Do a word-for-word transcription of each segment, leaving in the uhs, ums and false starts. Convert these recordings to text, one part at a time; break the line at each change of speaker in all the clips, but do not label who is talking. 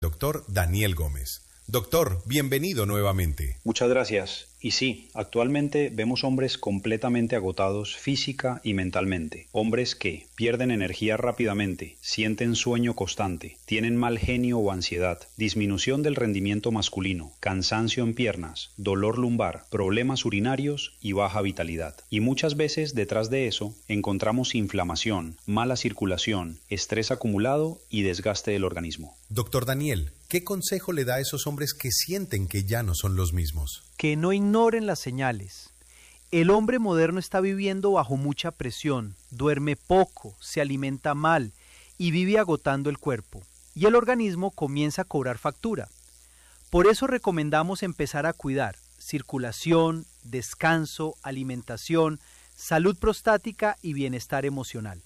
doctor Daniel Gómez. Doctor, bienvenido nuevamente.
Muchas gracias. Y sí, actualmente vemos hombres completamente agotados física y mentalmente. Hombres que pierden energía rápidamente, sienten sueño constante, tienen mal genio o ansiedad, disminución del rendimiento masculino, cansancio en piernas, dolor lumbar, problemas urinarios y baja vitalidad. Y muchas veces detrás de eso encontramos inflamación, mala circulación, estrés acumulado y desgaste del organismo.
Doctor Daniel, ¿qué consejo le da a esos hombres que sienten que ya no son los mismos?
Que no ignoren las señales. El hombre moderno está viviendo bajo mucha presión, duerme poco, se alimenta mal y vive agotando el cuerpo, y el organismo comienza a cobrar factura. Por eso recomendamos empezar a cuidar circulación, descanso, alimentación, salud prostática y bienestar emocional.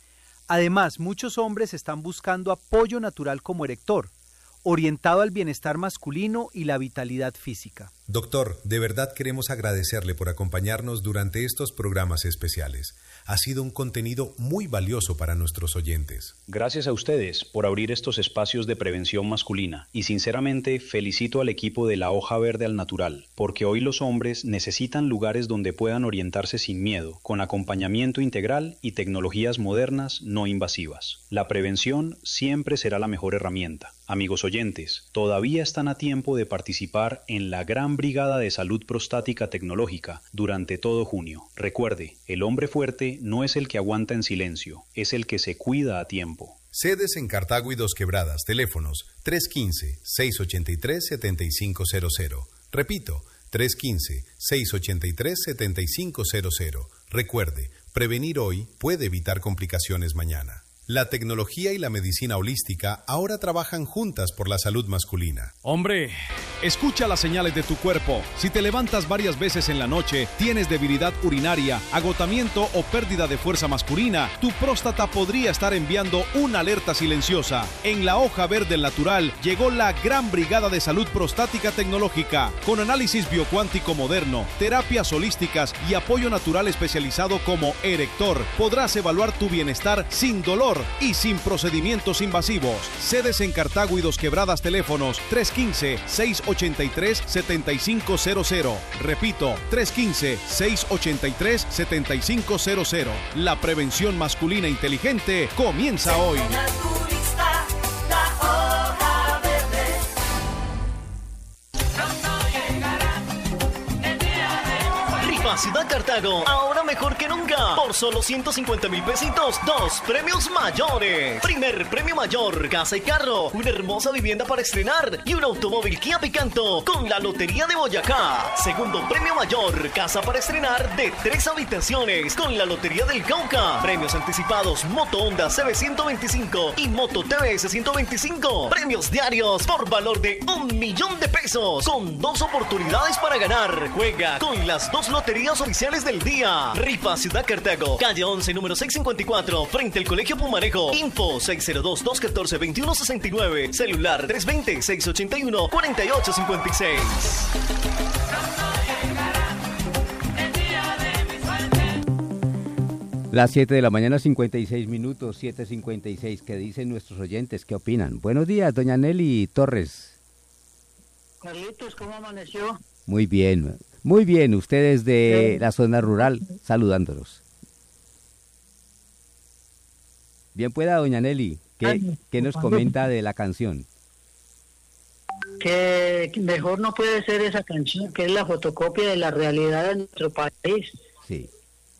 Además, muchos hombres están buscando apoyo natural como erector, orientado al bienestar masculino y la vitalidad física.
Doctor, de verdad queremos agradecerle por acompañarnos durante estos programas especiales. Ha sido un contenido muy valioso para nuestros oyentes.
Gracias a ustedes por abrir estos espacios de prevención masculina y sinceramente felicito al equipo de La Hoja Verde al Natural, porque hoy los hombres necesitan lugares donde puedan orientarse sin miedo, con acompañamiento integral y tecnologías modernas no invasivas. La prevención siempre será la mejor herramienta. Amigos oyentes, todavía están a tiempo de participar en la gran brigada de salud prostática tecnológica durante todo junio. Recuerde, el hombre fuerte no es el que aguanta en silencio, es el que se cuida a tiempo.
Sedes en Cartago y Dos Quebradas, teléfonos tres uno cinco, seis ocho tres, siete cinco cero cero. Repito, tres uno cinco, seis ocho tres, siete cinco cero cero. Recuerde, prevenir hoy puede evitar complicaciones mañana. La tecnología y la medicina holística ahora trabajan juntas por la salud masculina.
Hombre, escucha las señales de tu cuerpo. Si te levantas varias veces en la noche, tienes debilidad urinaria, agotamiento o pérdida de fuerza masculina, tu próstata podría estar enviando una alerta silenciosa. En La Hoja Verde al Natural llegó la gran brigada de salud prostática tecnológica, con análisis biocuántico moderno, terapias holísticas y apoyo natural especializado como erector. Podrás evaluar tu bienestar sin dolor y sin procedimientos invasivos. Sedes en Cartago y Dos Quebradas, teléfonos tres uno cinco, seis ocho tres, siete cinco cero cero. Repito, tres uno cinco, seis ocho tres, siete cinco cero cero. La prevención masculina inteligente comienza hoy.
Ciudad Cartago, ahora mejor que nunca. Por solo ciento cincuenta mil pesitos, dos premios mayores. Primer premio mayor, casa y carro, una hermosa vivienda para estrenar y un automóvil Kia Picanto con la Lotería de Boyacá. Segundo premio mayor, casa para estrenar de tres habitaciones con la Lotería del Cauca. Premios anticipados, moto Honda C B ciento veinticinco y moto T V S ciento veinticinco. Premios diarios por valor de un millón de pesos con dos oportunidades para ganar. Juega con las dos loterías oficiales del día. Rifa Ciudad Cartago, calle once, número seiscientos cincuenta y cuatro, frente al Colegio Pumarejo. Info seis cero dos, dos uno cuatro, dos uno seis nueve. Celular tres dos cero, seis ocho uno, cuatro ocho cinco seis.
Las siete de la mañana, cincuenta y seis minutos, siete cincuenta y seis. ¿Qué dicen nuestros oyentes? ¿Qué opinan? Buenos días, doña Nelly Torres.
Carlitos, ¿cómo amaneció?
Muy bien, muy bien. Ustedes de la zona rural, saludándolos. Bien pueda, doña Nelly. ¿Qué, ¿qué nos comenta de la canción?
Que mejor no puede ser esa canción, que es la fotocopia de la realidad de nuestro país.
Sí.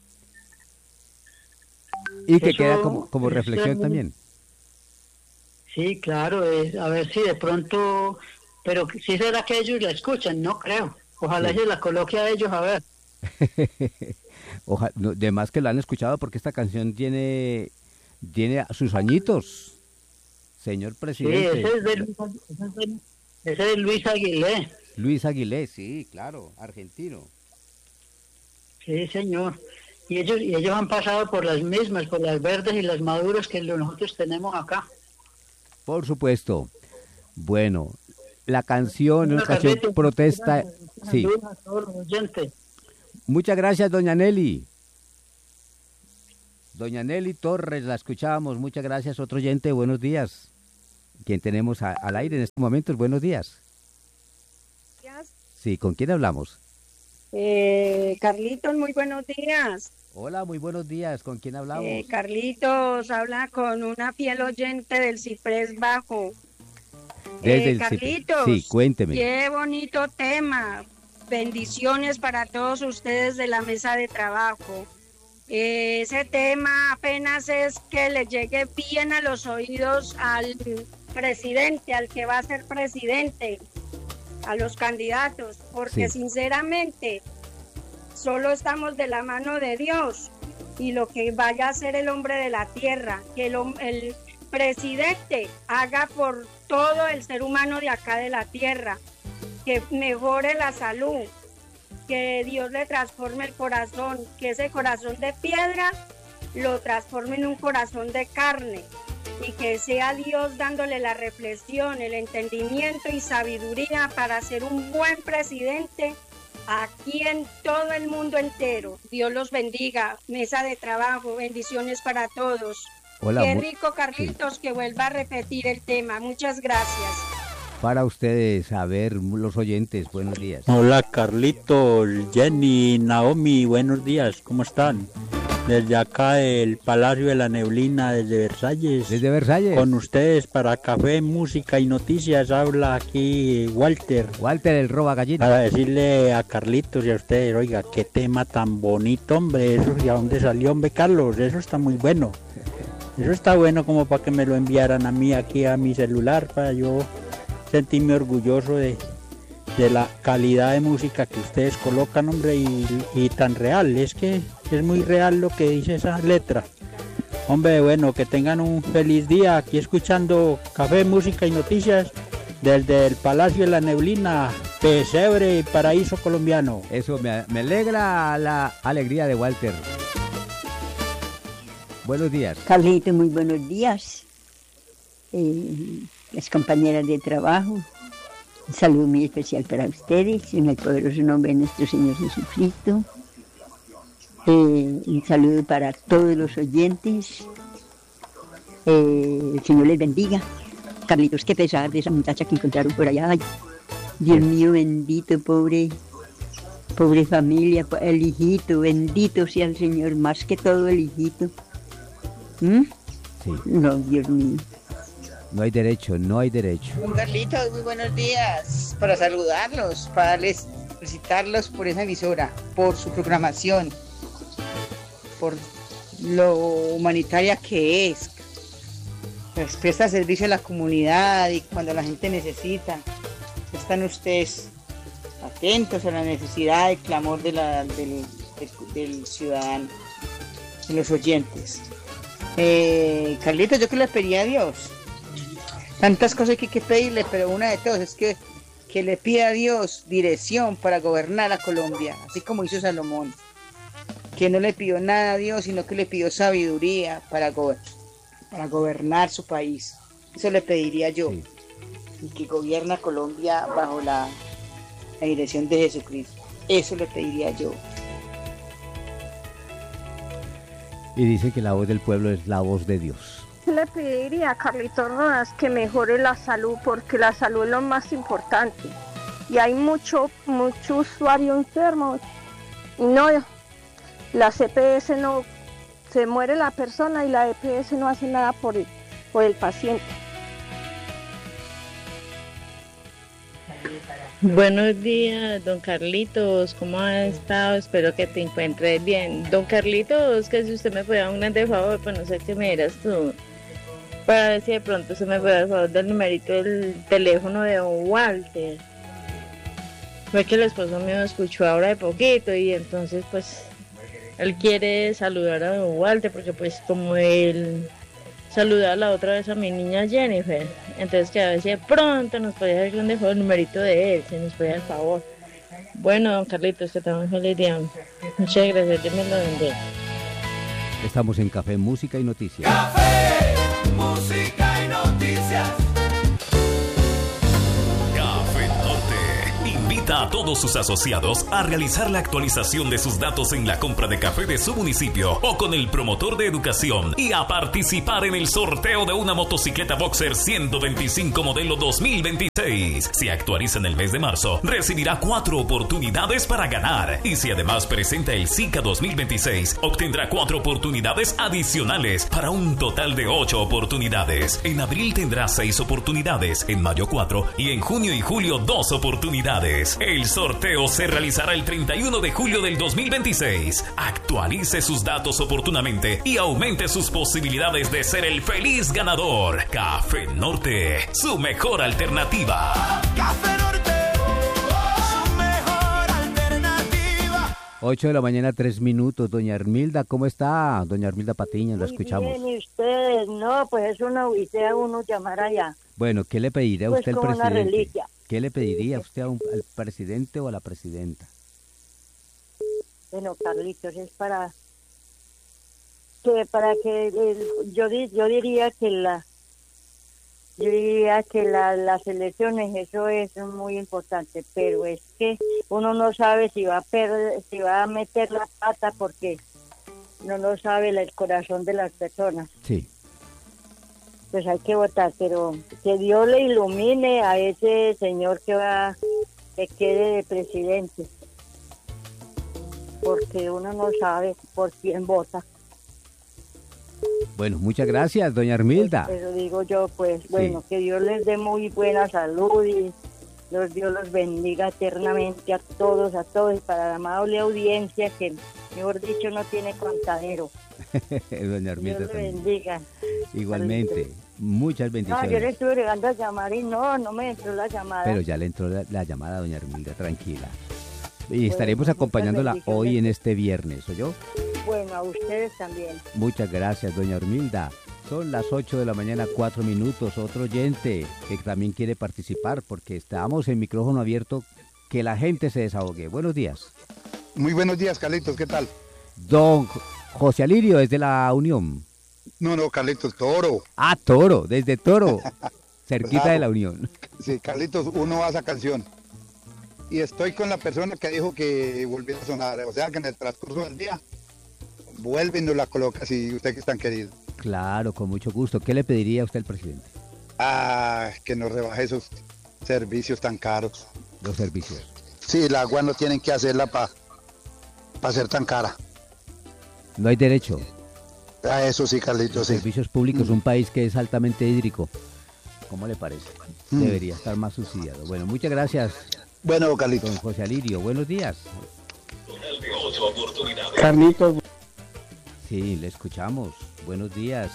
Y que
Eso,
queda como, como reflexión
eso,
también.
Sí, claro, es, a ver si de pronto, pero si será que ellos la escuchan, no creo. Ojalá sí. Se la coloque a ellos a ver.
Ojalá, no, de más que la han escuchado porque esta canción tiene, tiene sus añitos, señor presidente.
Sí, ese es de, ese es de, ese es de Luis Aguilé.
Luis Aguilé, sí, claro, argentino.
Sí, señor. Y ellos, y ellos han pasado por las mismas, por las verdes y las maduras que nosotros tenemos acá. Por
supuesto. Bueno, la canción, una canción protesta. Sí. Muchas gracias, doña Nelly. Doña Nelly Torres, la escuchábamos. Muchas gracias. Otro oyente, buenos días. ¿Quién tenemos a, al aire en estos momentos? Buenos días.
Días.
Sí, ¿con quién hablamos?
Eh, Carlitos, muy buenos días.
Hola, muy buenos días. ¿Con quién hablamos?
Eh, Carlitos, habla con una fiel oyente del Ciprés Bajo.
Desde
eh,
el
Carlitos,
sí, cuénteme.
Qué bonito tema. Bendiciones para todos ustedes de la mesa de trabajo. Eh, ese tema apenas es que le llegue bien a los oídos al presidente, al que va a ser presidente, a los candidatos, porque
Sí.
sinceramente solo estamos de la mano de Dios y lo que vaya a hacer el hombre de la tierra, que el, hom- el presidente haga por todo el ser humano de acá de la tierra, que mejore la salud, que Dios le transforme el corazón, que ese corazón de piedra lo transforme en un corazón de carne y que sea Dios dándole la reflexión, el entendimiento y sabiduría para ser un buen presidente aquí en todo el mundo entero. Dios los bendiga, mesa de trabajo, bendiciones para todos.
Hola,
Qué
mu-
rico, Carlitos, que vuelva a repetir el tema. Muchas gracias.
Para ustedes, a ver, los oyentes, buenos días.
Hola Carlitos, Jenny, Naomi, buenos días, ¿cómo están? Desde acá del Palacio de la Neblina, desde Versalles.
Desde Versalles.
Con ustedes para Café, Música y Noticias, habla aquí Walter.
Walter, el roba gallina.
Para decirle a Carlitos y a ustedes, oiga, qué tema tan bonito, hombre, eso, ¿y a dónde salió, hombre, Carlos? Eso está muy bueno. Eso está bueno como para que me lo enviaran a mí aquí a mi celular, para yo sentirme orgulloso de, de la calidad de música que ustedes colocan, hombre, y, y tan real. Es que es muy real lo que dice esa letra. Hombre, bueno, que tengan un feliz día aquí escuchando Café, Música y Noticias desde el Palacio de la Neblina, Pesebre, Paraíso Colombiano.
Eso me, me alegra la alegría de Walter. Buenos días.
Carlito, muy buenos días. Eh, las compañeras de trabajo, un saludo muy especial para ustedes, en el poderoso nombre de nuestro Señor Jesucristo. Eh, un saludo para todos los oyentes. Eh, el Señor les bendiga. Carlitos, qué pesar de esa muchacha que encontraron por allá. Ay, Dios mío, bendito, pobre, pobre familia, el hijito, bendito sea el Señor, más que todo el hijito. ¿Mm?
Sí.
No, Dios mío.
No hay derecho, no hay derecho.
Don Carlitos, muy buenos días. Para saludarlos, para darles, felicitarlos por esa emisora, por su programación, por lo humanitaria que es. Pues presta servicio a la comunidad y cuando la gente necesita, están ustedes atentos a la necesidad y clamor de la, del, del, del ciudadano, de los oyentes. Eh, Carlitos, yo que le pedí a Dios. Tantas cosas que hay que pedirle, pero una de todas es que, que le pida a Dios dirección para gobernar a Colombia, así como hizo Salomón. Que no le pidió nada a Dios, sino que le pidió sabiduría para, go para gobernar su país. Eso le pediría yo. Sí. Y que gobierna Colombia bajo la, la dirección de Jesucristo. Eso le pediría yo.
Y dice que la voz del pueblo es la voz de Dios.
Le pediría a Carlitos Rodas que mejore la salud, porque la salud es lo más importante. Y hay mucho, mucho usuario enfermo. Y no, la C P S no, se muere la persona y la E P S no hace nada por el, por el paciente.
Buenos días, don Carlitos, ¿cómo ha estado? Espero que te encuentres bien. Don Carlitos, que si usted me puede dar un grande favor, pues no sé qué me dirás tú, para ver si de pronto se me puede dar el favor del numerito del teléfono de don Walter. Fue que el esposo mío escuchó ahora de poquito y entonces pues él quiere saludar a don Walter porque pues como él saludaba la otra vez a mi niña Jennifer, entonces que a ver si de pronto nos podía dar el grande favor el numerito de él, si nos podía dar el favor. Bueno, don Carlitos, que tenga un feliz día. Muchas gracias, Dios me lo bendiga.
Estamos en Café, Música y Noticias.
Café, Música y Noticias. Café Norte invita
invita a todos sus asociados a realizar la actualización de sus datos en la compra de café de su municipio o con el promotor de educación y a participar en el sorteo de una motocicleta Boxer ciento veinticinco modelo dos mil veintiséis. Si actualiza en el mes de marzo, recibirá cuatro oportunidades para ganar. Y si además presenta el SICA dos mil veintiséis, obtendrá cuatro oportunidades adicionales para un total de ocho oportunidades. En abril tendrá seis oportunidades, en mayo cuatro y en junio y julio dos oportunidades. El sorteo se realizará el treinta y uno de julio del dos mil veintiséis. Actualice sus datos oportunamente y aumente sus posibilidades de ser el feliz ganador. Café Norte, su mejor alternativa.
Café Norte, su mejor alternativa.
ocho de la mañana, tres minutos. Doña Hermilda, ¿cómo está? Doña Hermilda Patiño, la escuchamos.
Bien, y ustedes, no, pues es una odisea uno llamar allá.
Bueno, ¿qué le pediría a
Pues
usted al
como una
presidente?
reliquia.
¿Qué le pediría a usted a un- al presidente o a la presidenta?
Bueno, Carlitos, es para que para que el- yo di- yo diría que la yo diría que la, las elecciones eso es muy importante, pero es que uno no sabe si va a perder, si va a meter la pata porque uno no sabe el corazón de las personas.
Sí.
Pues hay que votar, pero que Dios le ilumine a ese señor que va, que quede de presidente, porque uno no sabe por quién vota.
Bueno, muchas gracias, doña Hermilda.
Pero digo yo, pues, bueno, que Dios les dé muy buena salud y los Dios los bendiga eternamente a todos, a todos, y para la amable audiencia que, mejor dicho, no tiene contadero.
Doña Hermilda
Dios le
también.
bendiga.
Igualmente, muchas
No,
bendiciones.
yo le estuve llegando a llamar y no, no me entró la llamada.
Pero ya le entró la, la llamada, doña Hermilda, tranquila. Y
Bueno,
estaremos
muchas
acompañándola
bendiciones.
hoy en este viernes, ¿oyó?
Bueno, a ustedes también.
Muchas gracias, doña Hermilda. Son las ocho de la mañana, cuatro minutos. Otro oyente que también quiere participar porque estamos en micrófono abierto. Que la gente se desahogue. Buenos días.
Muy buenos días, Carlitos, ¿qué tal?
Don José Alirio, desde la Unión.
No, no, Carlitos, Toro.
Ah, Toro, desde Toro, cerquita
Claro.
de la Unión.
Sí, Carlitos, uno va a esa canción. Y estoy con la persona que dijo que volvió a sonar. O sea, que en el transcurso del día vuelve y nos la coloca, si usted que es tan querido.
Claro, con mucho gusto. ¿Qué le pediría a usted al presidente?
Ah, que nos rebaje esos servicios tan caros.
Los servicios.
Sí, el agua no tienen que hacerla para pa ser tan cara.
No hay derecho.
A eso sí, Carlitos, sí.
Servicios públicos, un país que es altamente hídrico. ¿Cómo le parece?
Mm.
Debería estar más subsidiado. Bueno, muchas gracias.
Bueno, Carlitos.
Don José Alirio, buenos días.
Carlitos,
Sí, le escuchamos. Buenos días.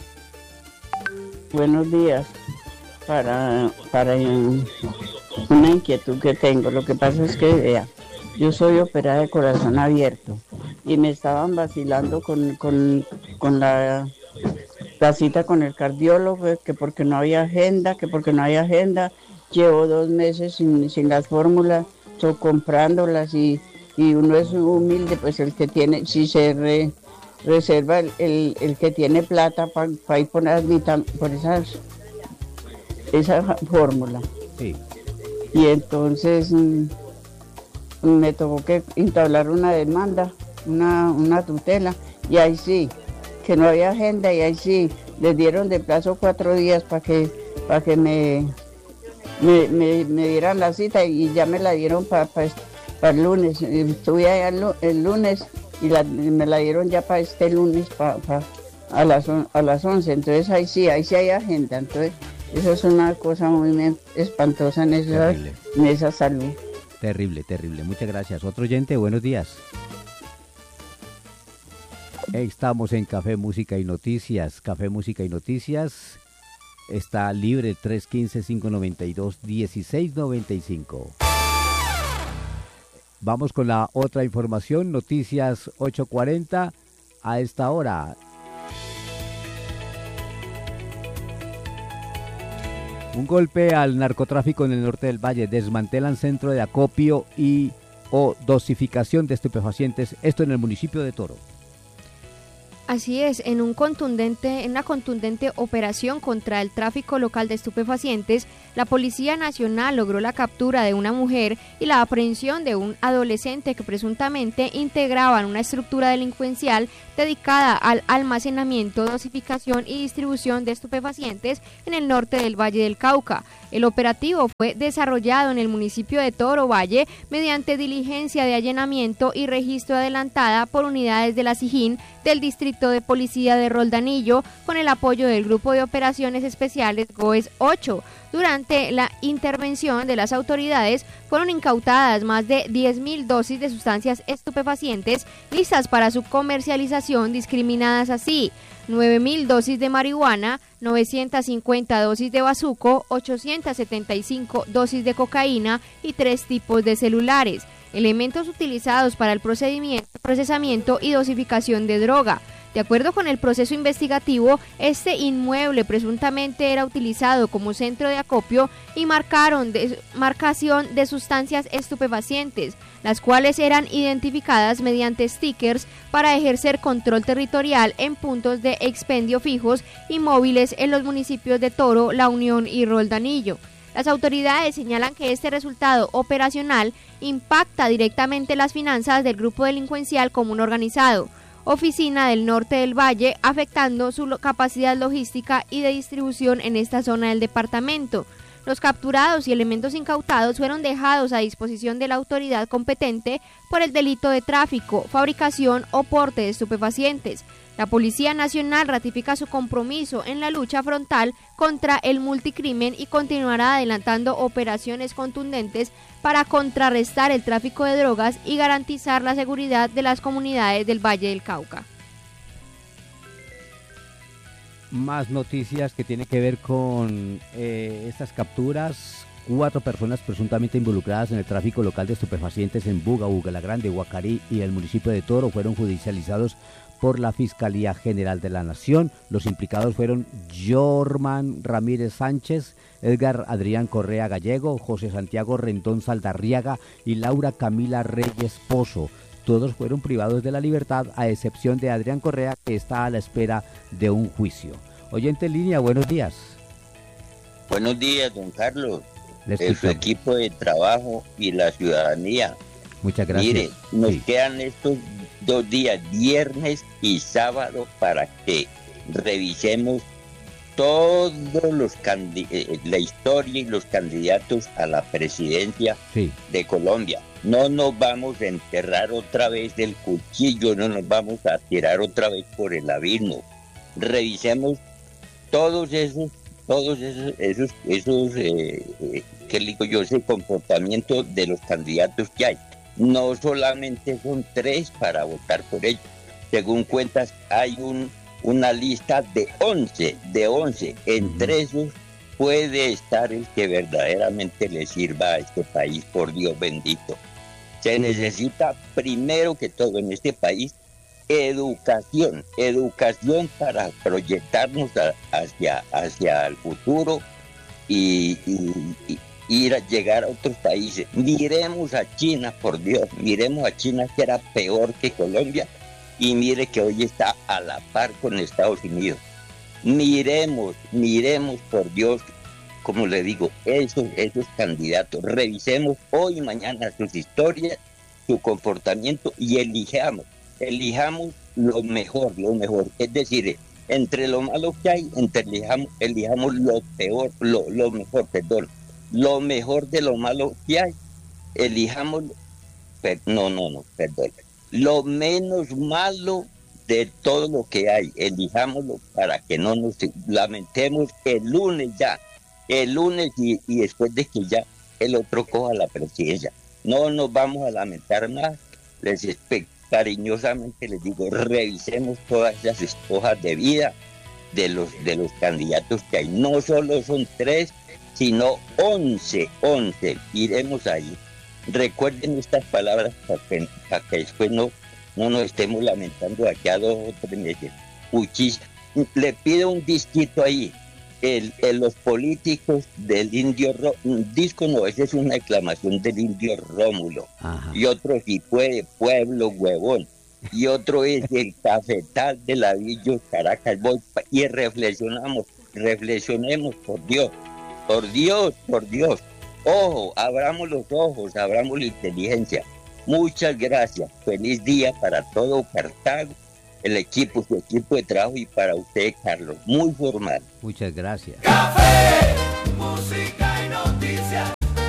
buenos días. Para, para eh, una inquietud que tengo, lo que pasa es que, vea, yo soy operada de corazón abierto y me estaban vacilando con, con, con la, la cita con el cardiólogo, que porque no había agenda, que porque no había agenda. Llevo dos meses sin, sin las fórmulas, yo comprándolas y, y uno es humilde, pues el que tiene, si se re- reserva el, el, el que tiene plata para pa ir por, las vitam- por esas esa fórmula.
Sí.
Y entonces mm, me tocó que entablar una demanda, una, una tutela, y ahí sí, que no había agenda, y ahí sí, les dieron de plazo cuatro días para que, para que me, me, me, me dieran la cita, y ya me la dieron para pa, pa el lunes. Estuve allá el, lu- el lunes y la, me la dieron ya para este lunes, pa, pa, a, las, on- a las once, entonces ahí sí, ahí sí hay agenda, entonces eso es una cosa muy me- espantosa en esa,
Terrible.
en esa salud.
Terrible, terrible. Muchas gracias. Otro oyente, buenos días. Estamos en Café, Música y Noticias. Café, Música y Noticias está libre tres uno cinco, cinco nueve dos, uno seis nueve cinco. Vamos con la otra información, noticias ocho cuarenta a esta hora. Un golpe al narcotráfico en el norte del Valle. Desmantelan centro de acopio y o dosificación de estupefacientes. Esto en el municipio de Toro.
Así es, en un contundente, en una contundente operación contra el tráfico local de estupefacientes, la Policía Nacional logró la captura de una mujer y la aprehensión de un adolescente que presuntamente integraban una estructura delincuencial dedicada al almacenamiento, dosificación y distribución de estupefacientes en el norte del Valle del Cauca. El operativo fue desarrollado en el municipio de Toro Valle mediante diligencia de allanamiento y registro adelantada por unidades de la SIJÍN del Distrito de Policía de Roldanillo con el apoyo del Grupo de Operaciones Especiales GOES ocho. Durante la intervención de las autoridades fueron incautadas más de diez mil dosis de sustancias estupefacientes listas para su comercialización, discriminadas así: nueve mil dosis de marihuana, novecientas cincuenta dosis de bazuco, ochocientas setenta y cinco dosis de cocaína y tres tipos de celulares, elementos utilizados para el procedimiento, procesamiento y dosificación de droga. De acuerdo con el proceso investigativo, este inmueble presuntamente era utilizado como centro de acopio y marcaron de, marcación de sustancias estupefacientes, las cuales eran identificadas mediante stickers para ejercer control territorial en puntos de expendio fijos y móviles en los municipios de Toro, La Unión y Roldanillo. Las autoridades señalan que este resultado operacional impacta directamente las finanzas del grupo delincuencial común organizado, Oficina del Norte del Valle, afectando su capacidad logística y de distribución en esta zona del departamento. Los capturados y elementos incautados fueron dejados a disposición de la autoridad competente por el delito de tráfico, fabricación o porte de estupefacientes. La Policía Nacional ratifica su compromiso en la lucha frontal contra el multicrimen y continuará adelantando operaciones contundentes para contrarrestar el tráfico de drogas y garantizar la seguridad de las comunidades del Valle del Cauca.
Más noticias que tienen que ver con eh, estas capturas. Cuatro personas presuntamente involucradas en el tráfico local de estupefacientes en Buga, Buga la Grande, Guacarí y el municipio de Toro fueron judicializados por la Fiscalía General de la Nación. Los implicados fueron Jorman Ramírez Sánchez, Edgar Adrián Correa Gallego, José Santiago Rendón Saldarriaga y Laura Camila Reyes Pozo. Todos fueron privados de la libertad, a excepción de Adrián Correa, que está a la espera de un juicio. Oyente en línea, buenos días.
Buenos días, don Carlos, de su equipo de trabajo y la ciudadanía.
Muchas gracias.
Mire, nos
sí.
quedan estos dos días, viernes y sábado, para que revisemos todos los candi- la historia y los candidatos a la presidencia
sí.
de Colombia. No nos vamos a enterrar otra vez del cuchillo, no nos vamos a tirar otra vez por el abismo. Revisemos todos esos, todos esos, esos, esos eh, eh, ¿qué digo yo? Ese comportamiento de los candidatos que hay. No solamente son tres para votar por ellos. Según cuentas, hay un, una lista de once, de once. Entre esos puede estar el que verdaderamente le sirva a este país, por Dios bendito. Se necesita, primero que todo en este país, educación, educación para proyectarnos a, hacia, hacia el futuro y, y, y ir a llegar a otros países. Miremos a China, por Dios, miremos a China, que era peor que Colombia, y mire que hoy está a la par con Estados Unidos. Miremos, miremos, por Dios, como le digo, esos, esos candidatos, revisemos hoy y mañana sus historias, su comportamiento y elijamos, elijamos lo mejor, lo mejor, es decir, entre lo malo que hay, entre elijamos, elijamos lo peor, lo, lo mejor, perdón, lo mejor de lo malo que hay, elijamos, per, no, no, no, perdón, lo menos malo de todo lo que hay, elijámoslo para que no nos lamentemos el lunes ya, el lunes y, y después de que ya el otro coja la presidencia. No nos vamos a lamentar más, les espe- cariñosamente les digo, revisemos todas esas hojas de vida de los, de los candidatos que hay. No solo son tres, sino once, once, iremos ahí. Recuerden estas palabras para que, para que después no, no nos estemos lamentando aquí a dos o tres meses. Uchis, le pido un disquito ahí. El, el, los políticos del indio, un disco no, esa es una exclamación del indio Rómulo. Ajá. Y otro si puede, pueblo huevón. y otro es el cafetal de Lavillos, Caracas. Voy pa- y reflexionamos, reflexionemos, por Dios, por Dios, por Dios. Ojo, abramos los ojos, abramos la inteligencia. Muchas gracias. Feliz día para todo Cartago, el equipo, su equipo de trabajo y para usted, Carlos. Muy formal.
Muchas gracias.
Música y noticias.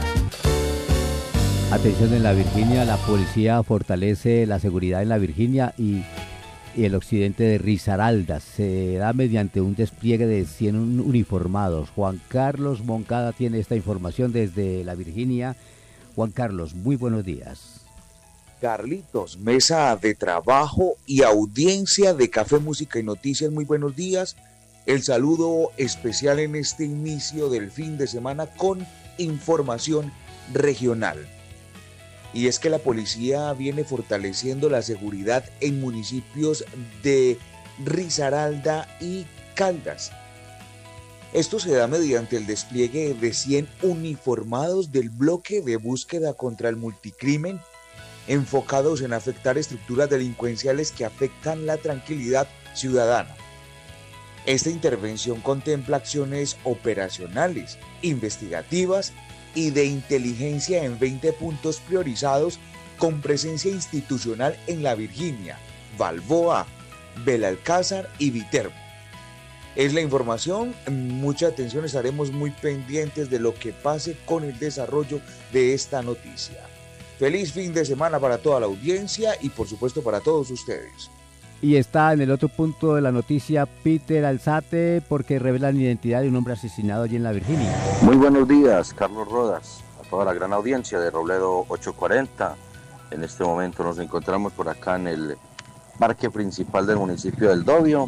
Atención, en la Virginia, la policía fortalece la seguridad en la Virginia y, y el occidente de Risaralda. Se da mediante un despliegue de cien uniformados. Juan Carlos Moncada tiene esta información desde la Virginia. Juan Carlos, muy buenos días.
Carlitos, mesa de trabajo y audiencia de Café, Música y Noticias, muy buenos días. El saludo especial en este inicio del fin de semana con información regional. Y es que la policía viene fortaleciendo la seguridad en municipios de Risaralda y Caldas. Esto se da mediante el despliegue de cien uniformados del bloque de búsqueda contra el multicrimen, enfocados en afectar estructuras delincuenciales que afectan la tranquilidad ciudadana. Esta intervención contempla acciones operacionales, investigativas y de inteligencia en veinte puntos priorizados con presencia institucional en La Virginia, Balboa, Belalcázar y Viterbo. Es la información, mucha atención, estaremos muy pendientes de lo que pase con el desarrollo de esta noticia. Feliz fin de semana para toda la audiencia y por supuesto para todos ustedes.
Y está en el otro punto de la noticia Peter Alzate porque revelan identidad de un hombre asesinado allí en la Virginia.
Muy buenos días, Carlos Rodas, a toda la gran audiencia de Robledo ochocientos cuarenta. En este momento nos encontramos por acá en el parque principal del municipio del Dobio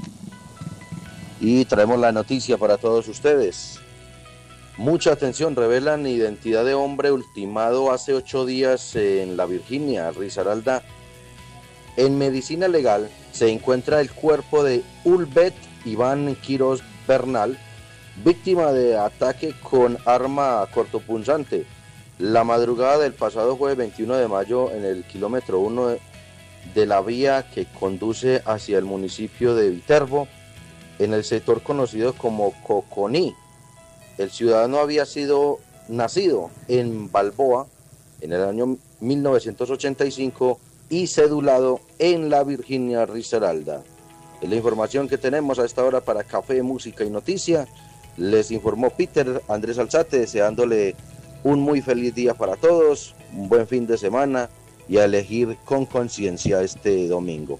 y traemos la noticia para todos ustedes. Mucha atención, revelan identidad de hombre ultimado hace ocho días en la Virginia, Risaralda. En medicina legal se encuentra el cuerpo de Ulbet Iván Quiroz Bernal, víctima de ataque con arma cortopunzante. La madrugada del pasado jueves veintiuno de mayo en el kilómetro uno de, de la vía que conduce hacia el municipio de Viterbo, en el sector conocido como Coconí. El ciudadano había sido nacido en Balboa en el año mil novecientos ochenta y cinco y cedulado en la Virginia Risaralda. Es la información que tenemos a esta hora para Café, Música y Noticia. Les informó Peter Andrés Alzate, deseándole un muy feliz día para todos, un buen fin de semana y a elegir con conciencia este domingo.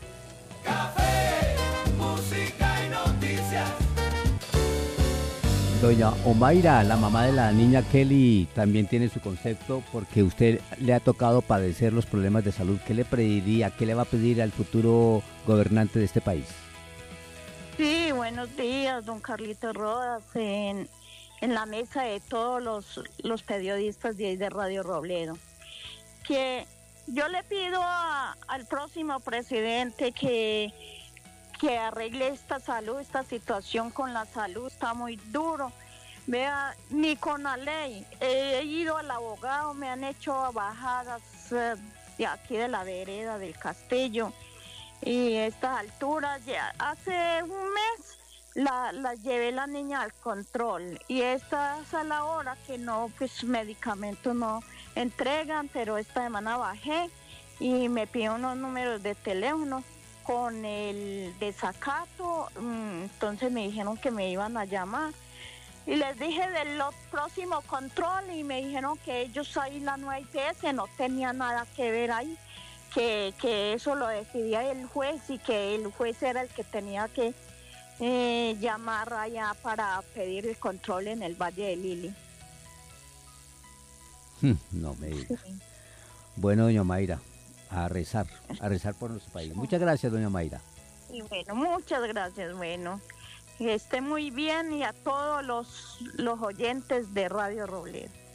Doña Omaira, la mamá de la niña Kelly, también tiene su concepto porque usted le ha tocado padecer los problemas de salud. ¿Qué le pediría, qué le va a pedir al futuro gobernante de este país?
Sí, buenos días, don Carlito Rodas, en, en la mesa de todos los, los periodistas de, de Radio Robledo. Que yo le pido a, al próximo presidente que... que arregle esta salud, esta situación con la salud, está muy duro. Vea, ni con la ley, he ido al abogado, me han hecho bajadas eh, de aquí de la vereda del Castillo, y a estas alturas, ya hace un mes la, la llevé la niña al control, y esta es a la hora que no, pues medicamentos no entregan, pero esta semana bajé y me pidió unos números de teléfono con el desacato, entonces me dijeron que me iban a llamar y les dije de los próximos controles y me dijeron que ellos ahí, la nueva I P S, no tenía nada que ver ahí, que, que eso lo decidía el juez y que el juez era el que tenía que eh, llamar allá para pedir el control en el Valle de Lili.
No me digas. Sí. Bueno, doña Mayra, a rezar, a rezar por nuestro país. Muchas gracias, doña Mayra.
Y bueno, muchas gracias, bueno, que esté muy bien y a todos los, los oyentes de Radio Robledo.